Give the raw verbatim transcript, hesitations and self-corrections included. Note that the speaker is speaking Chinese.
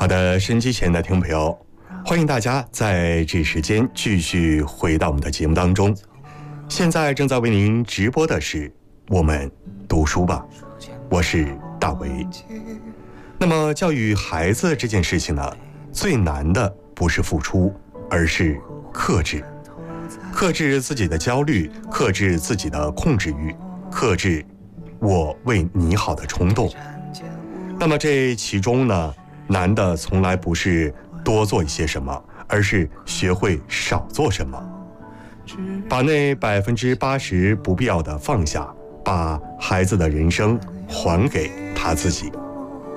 好的，收音机前的听众朋友，欢迎大家在这时间继续回到我们的节目当中。现在正在为您直播的是我们读书吧，我是大为。那么教育孩子这件事情呢，最难的不是付出，而是克制。克制自己的焦虑，克制自己的控制欲，克制我为你好的冲动。那么这其中呢，难的从来不是多做一些什么，而是学会少做什么，把那百分之八十不必要的放下，把孩子的人生还给他自己。